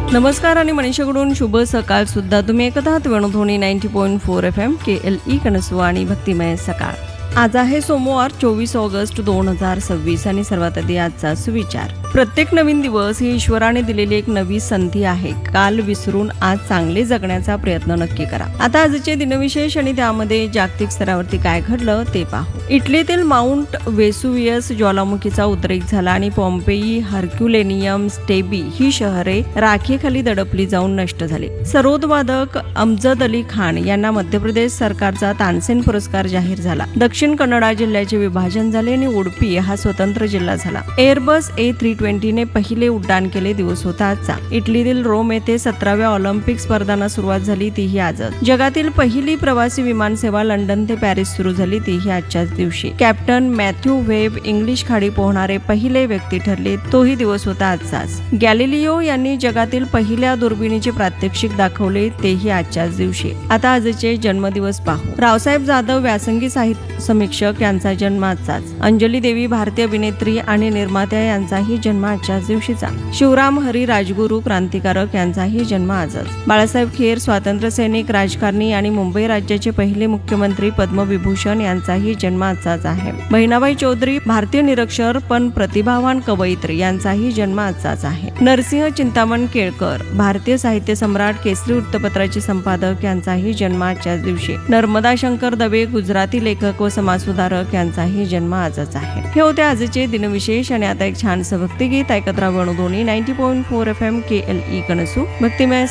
नमस्कार आणि मनीषाकडून शुभ सकाळ सुद्धा तुम्ही ऐकत आहात वेणुध्वनी 90.4 FM KLE कनसू आणि भक्तिमय सकाळ. आज आहे सोमवार 24 ऑगस्ट 2026 आणि सर्वात आधी आजचा सुविचार. प्रत्येक नवीन दिवस ही ईश्वराने दिलेली एक नवी संधी आहे. काल विसरून आज चांगले जगण्याचा प्रयत्न नक्की करा. आता आजचे दिनविशेष आणि त्यामध्ये जागतिक स्तरावरती काय घडलं ते पाहू. इटलीतील माउंट वेसुवियस ज्वालामुखीचा उद्रेक झाला आणि पॉम्पेई, हर्क्युलेनियम, स्टेबी ही शहरे राखेखाली दडपली जाऊन नष्ट झाली. सरोदवादक अमजद अली खान यांना मध्य प्रदेश सरकारचा तानसेन पुरस्कार जाहीर झाला. दक्षिण कन्नडा जिल्ह्याचे विभाजन झाले आणि उडुपी हा स्वतंत्र जिल्हा झाला. एअरबस A320 ने पहिले उड्डाण केले दिवस होता आजचा. इटलीतील रोम येथे 17व्या ऑलिम्पिक स्पर्धांना सुरुवात झाली तीही आजच. जगातील पहिली प्रवासी विमान सेवा लंडन ते पॅरिस सुरू झाली तीही आजच्याच दिवशी. कॅप्टन मॅथ्यू वेब इंग्लिश खाडी पोहणारे पहिले व्यक्ती ठरले तोही दिवस होता आजचाच. गॅलिलिओ यांनी जगातील पहिल्या दुर्बिणीचे प्रात्यक्षिक दाखवले तेही आजच्याच दिवशी. आता आजचे जन्मदिवस पाहू. रावसाहेब जाधव व्यासंगी साहित्य समीक्षक यांचा जन्म आजचाच. अंजली देवी भारतीय अभिनेत्री आणि निर्मात्या यांचाही जन्म आजच्याच दिवशीचा. शिवराम हरी राजगुरू क्रांतिकारक यांचाही जन्म आजच. बाळासाहेब खेर स्वातंत्र्य सैनिक, राजकारणी आणि मुंबई राज्याचे पहिले मुख्यमंत्री पद्मविभूषण यांचाही जन्म आजचाच आहे. बहिणाबाई चौधरी भारतीय निरक्षर पण प्रतिभावान कवयित्री यांचाही जन्म आजचाच आहे. नरसिंह चिंतामण केळकर भारतीय साहित्य सम्राट, केसरी वृत्तपत्राचे संपादक यांचाही जन्म आजच्याच दिवशी. नर्मदा शंकर दवे गुजराती लेखक व समाजसुधारक यांचाही जन्म आजच आहे. हे होते आजचे दिनविशेष आणि आता एक छानसं भक्तिगीत ऐकत राहा. वेणुध्वनी 90.4 FM KLE कनसू भक्तिमय